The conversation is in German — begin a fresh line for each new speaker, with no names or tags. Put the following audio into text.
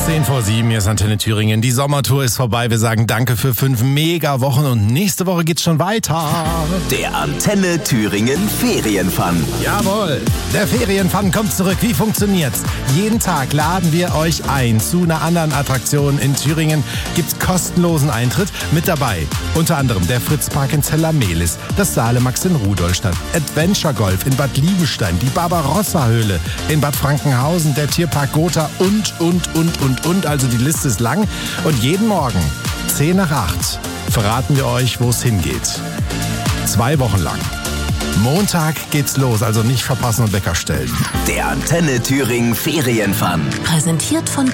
10:10, hier ist Antenne Thüringen. Die Sommertour ist vorbei. Wir sagen danke für 5 Mega-Wochen und nächste Woche geht's schon weiter.
Der Antenne Thüringen Ferienfun.
Jawohl, der Ferienfun kommt zurück. Wie funktioniert's? Jeden Tag laden wir euch ein zu einer anderen Attraktion in Thüringen. Gibt's kostenlosen Eintritt mit dabei. Unter anderem der Fritzpark in Zellermehlis, das Salemax in Rudolstadt, Adventure Golf in Bad Liebenstein, die Barbarossa-Höhle in Bad Frankenhausen, der Tierpark Gotha und. Also die Liste ist lang. Und jeden Morgen, 7:50, verraten wir euch, wo es hingeht. 2 Wochen lang. Montag geht's los, also nicht verpassen und Wecker stellen.
Der Antenne Thüringen Ferienfun.
Präsentiert von